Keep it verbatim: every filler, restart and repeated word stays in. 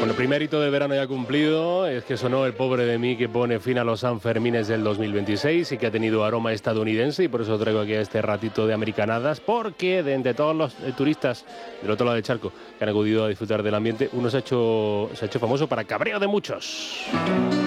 Bueno, primer hito del verano ya cumplido, es que sonó El pobre de mí, que pone fin a los Sanfermines del dos mil veintiséis y que ha tenido aroma estadounidense, y por eso traigo aquí este ratito de americanadas, porque de entre todos los eh, turistas del otro lado del charco que han acudido a disfrutar del ambiente, uno se ha hecho, se ha hecho famoso para cabreo de muchos.